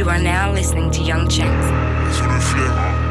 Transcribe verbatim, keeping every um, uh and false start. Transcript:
You are now listening to Young Checks. Sous le flair, hein.